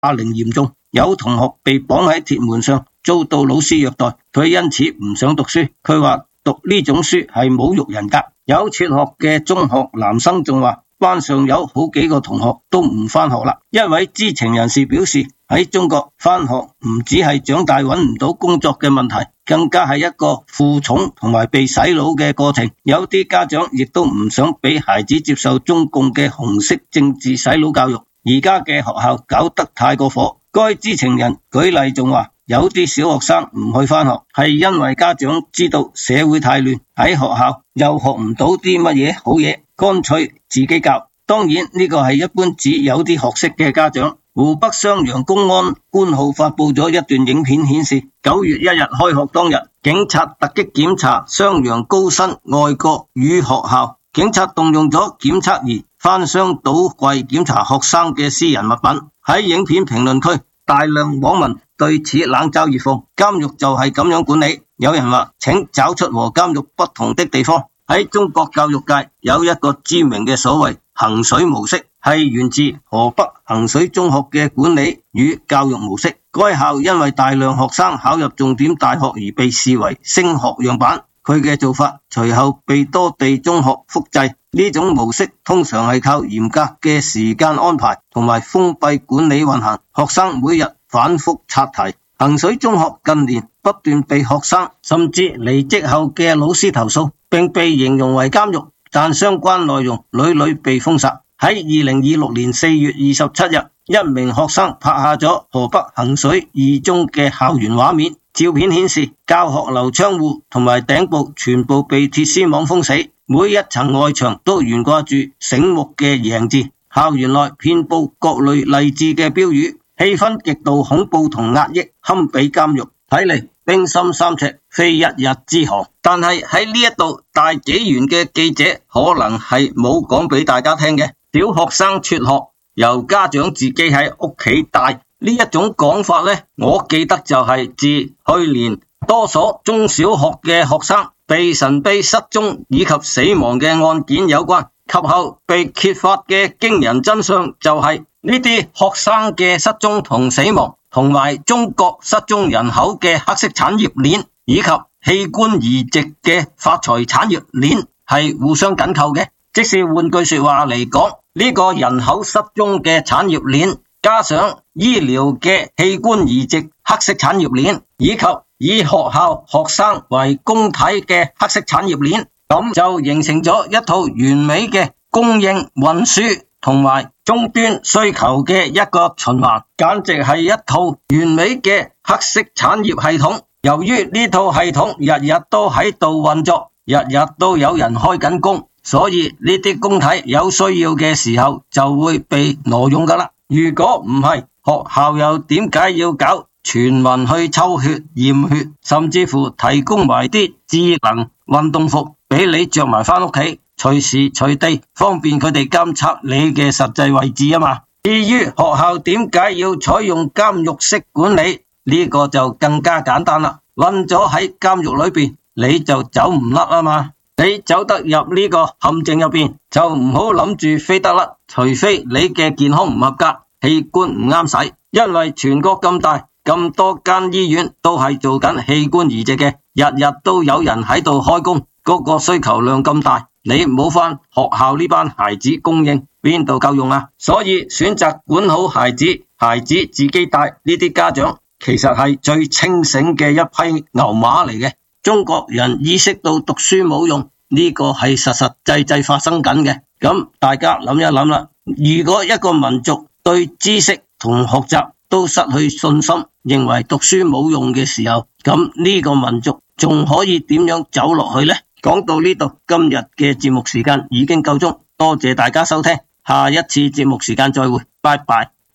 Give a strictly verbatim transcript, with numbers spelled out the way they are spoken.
霸凌嚴重，有同學被綁喺鐵門上，遭到老師虐待，佢因此唔想讀書。佢話讀呢種書係侮辱人格。有輟學嘅中學男生仲話，班上有好幾個同學都唔返學啦。一位知情人士表示，喺中國返學唔只係長大揾唔到工作嘅問題，更加係一個負重同埋被洗腦嘅過程。有啲家長亦都唔想俾孩子接受中共嘅紅色政治洗腦教育。而家嘅學校搞得太過火。該知情人舉例仲話，有啲小學生唔去返學係因為家長知道社會太亂，喺學校又學唔到啲乜嘢好嘢，乾脆自己教。當然呢個係一般指有啲學識嘅家長。湖北襄陽公安官號發佈咗一段影片，顯示九月一日開學當日，警察突擊檢查襄陽高新外國語學校，警察動用咗檢測儀翻箱倒櫃檢查學生嘅私人物品。喺影片評論區，大量網民對此冷嘲熱諷，監獄就係咁樣管理。有人話，請找出和監獄不同的地方。喺中國教育界有一個知名嘅所謂衡水模式，係源自河北衡水中學嘅管理與教育模式。該校因為大量學生考入重點大學而被視為升學樣板。佢嘅做法隨後被多地中學複製。呢種模式通常係靠嚴格嘅時間安排同埋封閉管理運行，學生每日反覆刷題。衡水中學近年不斷被學生甚至離職後嘅老師投訴，並被形容為監獄，但相關內容屢屢被封殺。喺二零二六年四月二十七日，一名學生拍下咗河北衡水二中嘅校園畫面。照片顯示，教學樓窗戶同埋頂部全部被鐵絲網封死，每一層外牆都懸掛住醒目嘅贏字。校園內遍佈各類勵志嘅標語，氣氛極度恐怖同壓抑，堪比監獄。睇嚟冰心三尺非一日之寒。但係喺呢一度，大紀元嘅記者可能係冇講俾大家聽嘅。小學生輟學由家長自己喺屋企帶呢一種講法呢，我記得就係自去年多所中小學嘅學生被神秘失蹤以及死亡嘅案件有關。及後被揭發嘅驚人真相就係呢啲學生嘅失蹤同死亡，同埋中國失蹤人口嘅黑色產業鏈以及器官移植嘅發財產業鏈係互相緊扣嘅。即是換句說話嚟講，呢個人口失蹤嘅產業鏈加上醫療嘅器官移植黑色產業鏈，以及以學校學生為公體嘅黑色產業鏈，咁就形成咗一套完美嘅供應運輸同埋終端需求嘅一個循環，簡直係一套完美嘅黑色產業系統。由於呢套系統日日都喺度運作，日日都有人開緊工，所以呢啲工體有需要嘅時候就會被挪用噶啦。如果唔係，學校又點解要搞全民去抽血驗血，甚至乎提供埋啲智能運動服俾你着埋翻屋企，隨時隨地方便佢哋監測你嘅實際位置啊嘛。至於學校點解要採用監獄式管理，呢個就更加簡單啦。困咗喺監獄裏邊，你就走唔甩啊嘛。你走得入呢個陷阱入邊，就唔好諗住飛得甩，除非你嘅健康唔合格，器官唔啱使。因為全國咁大，咁多間醫院都係做緊器官移植嘅，日日都有人喺度開工，嗰個需求量咁大，你唔好返學校呢班孩子供應，邊度夠用啊？所以選擇管好孩子，孩子自己帶，呢啲家長其實係最清醒嘅一批牛馬嚟嘅。中國人意識到讀書冇用，呢個係實實際際發生緊嘅。咁大家諗一諗啦，如果一個民族對知識同學習都失去信心，認為讀書冇用嘅時候，咁呢個民族仲可以點樣走落去呢？講到呢度，今日嘅節目時間已經夠鐘，多謝大家收聽，下一次節目時間再會，拜拜。